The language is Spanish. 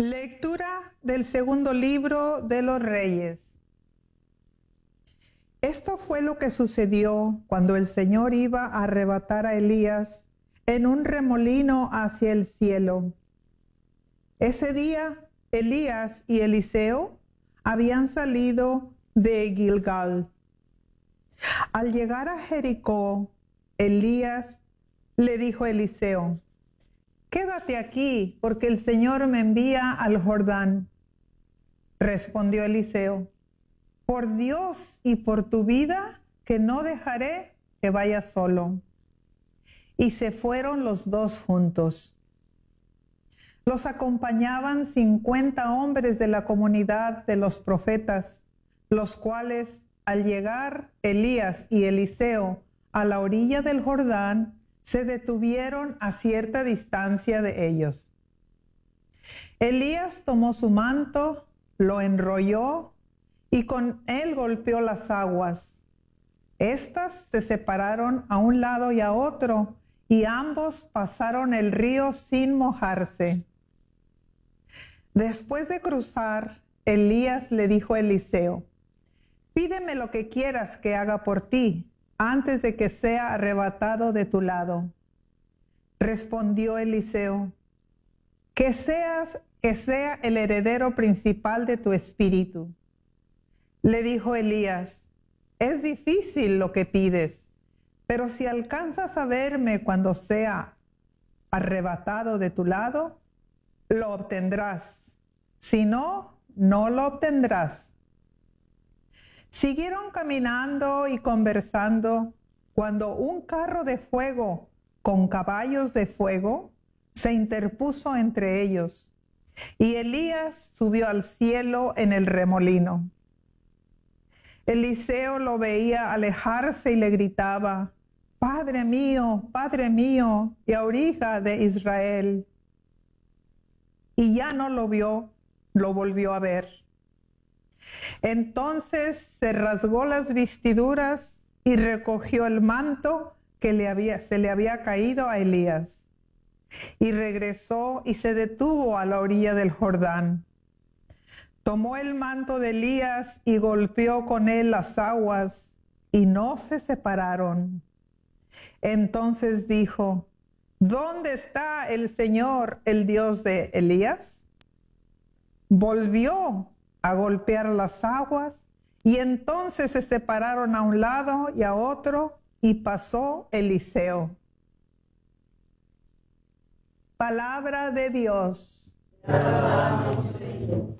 Lectura del segundo libro de los Reyes. Esto fue lo que sucedió cuando el Señor iba a arrebatar a Elías en un remolino hacia el cielo. Ese día, Elías y Eliseo habían salido de Gilgal. Al llegar a Jericó, Elías le dijo a Eliseo: «Quédate aquí, porque el Señor me envía al Jordán». Respondió Eliseo: «Por Dios y por tu vida, que no dejaré que vayas solo». Y se fueron los dos juntos. Los acompañaban 50 hombres de la comunidad de los profetas, los cuales, al llegar Elías y Eliseo a la orilla del Jordán, se detuvieron a cierta distancia de ellos. Elías tomó su manto, lo enrolló y con él golpeó las aguas. Estas se separaron a un lado y a otro, y ambos pasaron el río sin mojarse. Después de cruzar, Elías le dijo a Eliseo: «Pídeme lo que quieras que haga por ti, antes de que sea arrebatado de tu lado». Respondió Eliseo: que sea el heredero principal de tu espíritu». Le dijo Elías: «Es difícil lo que pides, pero si alcanzas a verme cuando sea arrebatado de tu lado, lo obtendrás. Si no, no lo obtendrás». Siguieron caminando y conversando cuando un carro de fuego con caballos de fuego se interpuso entre ellos, y Elías subió al cielo en el remolino. Eliseo lo veía alejarse y le gritaba: Padre mío, y auriga de Israel». Y ya no lo vio, lo volvió a ver. Entonces se rasgó las vestiduras y recogió el manto que se le había caído a Elías. Y regresó y se detuvo a la orilla del Jordán. Tomó el manto de Elías y golpeó con él las aguas, y no se separaron. Entonces dijo: «¿Dónde está el Señor, el Dios de Elías?». Volvió a golpear las aguas, y entonces se separaron a un lado y a otro, y pasó Eliseo. Palabra de Dios.